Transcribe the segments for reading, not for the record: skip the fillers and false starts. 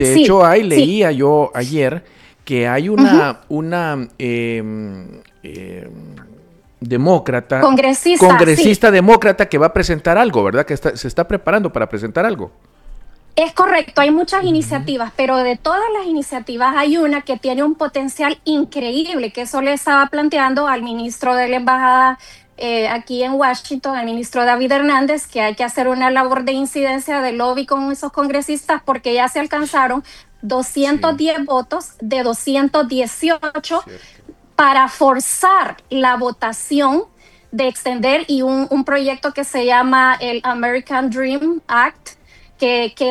De Sí, hecho, sí. leía yo ayer que hay Ujú. demócrata, Congresista, sí. congresista demócrata que va a presentar algo, ¿verdad? Se está preparando para presentar algo. Es correcto, hay muchas iniciativas, pero de todas las iniciativas hay una que tiene un potencial increíble, que eso le estaba planteando al ministro de la Embajada aquí en Washington, al ministro David Hernández, que hay que hacer una labor de incidencia de lobby con esos congresistas porque ya se alcanzaron Sí, 210 votos de 218 cierto. para forzar la votación de extender y un proyecto que se llama el American Dream Act, que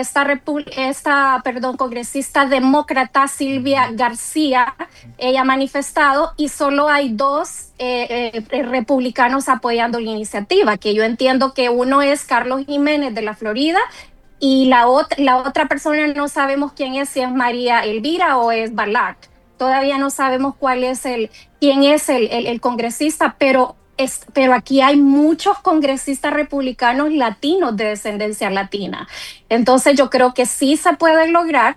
esta congresista demócrata Silvia García, ella ha manifestado y solo hay dos republicanos apoyando la iniciativa, que yo entiendo que uno es Carlos Jiménez de la Florida y la otra persona no sabemos quién es, si es María Elvira o es Ballard. Todavía no sabemos quién es el congresista, pero aquí hay muchos congresistas republicanos latinos de descendencia latina. Entonces yo creo que sí se puede lograr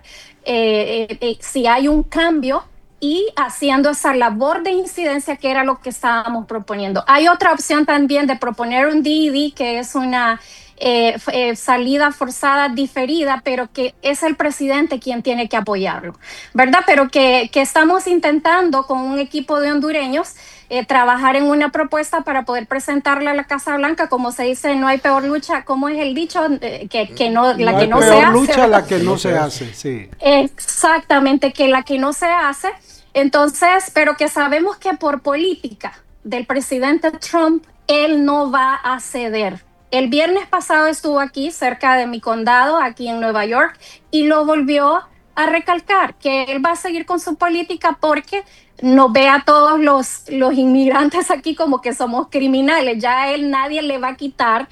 si hay un cambio y haciendo esa labor de incidencia que era lo que estábamos proponiendo. Hay otra opción también de proponer un DED, que es una salida forzada diferida, pero que es el presidente quien tiene que apoyarlo, ¿verdad? Pero que estamos intentando con un equipo de hondureños trabajar en una propuesta para poder presentarla a la Casa Blanca. Como se dice, no hay peor lucha, ¿cómo es el dicho? Que no, No la hay que no se peor hace, lucha ¿verdad? la que Que no no se se hace. hace, sí. Exactamente, que la que no se hace. Entonces, pero que sabemos que por política del presidente Trump, él no va a ceder. El viernes pasado estuvo aquí cerca de mi condado, aquí en Nueva York, y lo volvió a recalcar, que él va a seguir con su política porque no ve a todos los inmigrantes aquí como que somos criminales. Ya a él nadie le va a quitar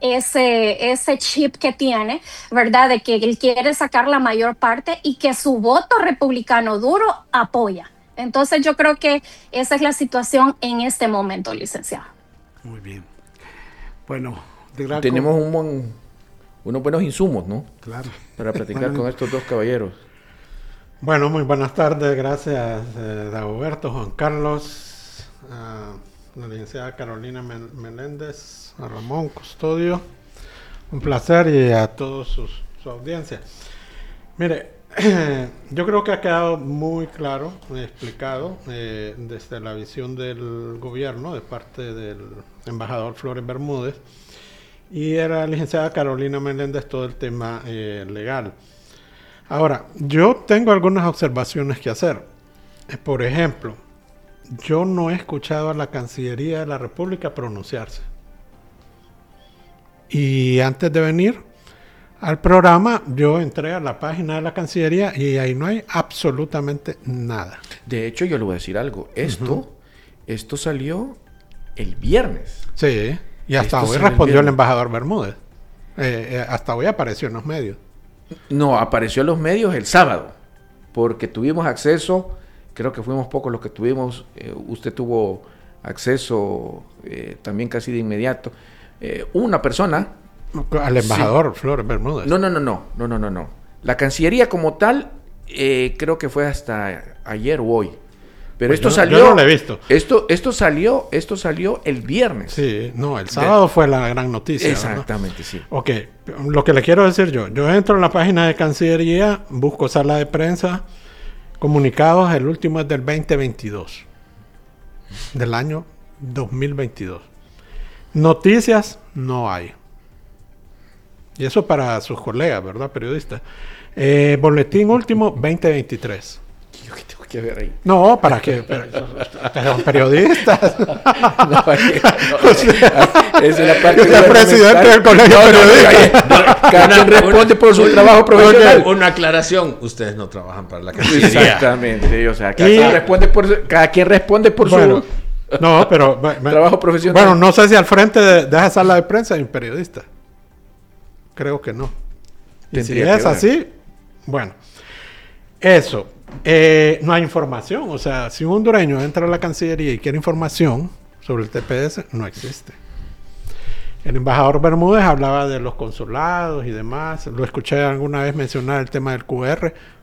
ese chip que tiene, ¿verdad? De que él quiere sacar la mayor parte y que su voto republicano duro apoya. Entonces yo creo que esa es la situación en este momento, licenciado. Muy bien. Bueno, de gran Tenemos unos buenos insumos, ¿no? claro. Para platicar Bueno, con estos dos caballeros. bueno, muy buenas tardes. Gracias, Dagoberto, Juan Carlos, a la licenciada Carolina Meléndez, a Ramón Custodio. Un placer y a todos su audiencia. Mire, yo creo que ha quedado muy claro, explicado desde la visión del gobierno de parte del embajador Flores Bermúdez y de la licenciada Carolina Meléndez todo el tema legal. Ahora, yo tengo algunas observaciones que hacer. Por ejemplo, yo no he escuchado a la Cancillería de la República pronunciarse. Y antes de venir al programa, yo entré a la página de la Cancillería y ahí no hay absolutamente nada. De hecho, yo le voy a decir algo. Esto salió el viernes. Sí, y hasta Esto hoy salió el respondió el viernes. embajador Bermúdez. Hasta hoy apareció en los medios. No, apareció en los medios el sábado, porque tuvimos acceso, creo que fuimos pocos los que tuvimos, usted tuvo acceso también casi de inmediato. Una persona... Al embajador Flores Bermúdez. No. La Cancillería como tal, creo que fue hasta ayer o hoy. Pero Pues esto yo salió... no lo he visto. Esto salió el viernes. Sí, no, el sábado fue la gran noticia. Exactamente, ¿verdad? sí. Ok, lo que le quiero decir yo entro en la página de Cancillería, busco sala de prensa, comunicados, el último es del 2022, del año 2022. Noticias no hay. Y eso para sus colegas, ¿verdad? Periodistas. Boletín último 2023. Yo que tengo que ver ahí. No, ¿para qué? Pero periodistas. No, esa es la parte Usted es presidente del colegio periodista. Cada quien responde por su trabajo profesional. Una aclaración, ustedes no trabajan para la Cancillería. Exactamente, o sea, cada quien responde por Bueno, su no, pero trabajo profesional. bueno, no sé si al frente de esa sala de prensa hay un periodista. Creo que no. Y si Tendría que es ver. así, bueno, eso. No hay información. O sea, si un hondureño entra a la Cancillería y quiere información sobre el TPS, no existe. El embajador Bermúdez hablaba de los consulados y demás. Lo escuché alguna vez mencionar el tema del QR.